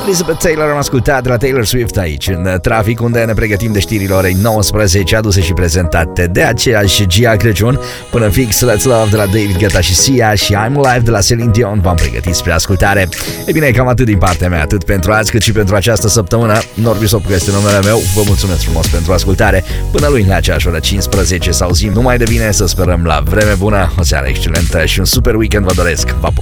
Elizabeth Taylor am ascultat de la Taylor Swift aici în trafic, unde ne pregătim de știrile orei 19, aduse și prezentate de aceeași Gia Crăciun. Până fix Let's Love de la David Guetta și Sia și I'm Alive de la Celine Dion v-am pregătit spre ascultare. E bine, cam atât din partea mea, atât pentru azi cât și pentru această săptămână. Norbi Sopucă este numele meu, vă mulțumesc frumos pentru ascultare. Până luni la aceeași oră 15 să auzim numai de bine, să sperăm la vreme bună, o seară excelentă și un super weekend vă doresc. Pa, pa!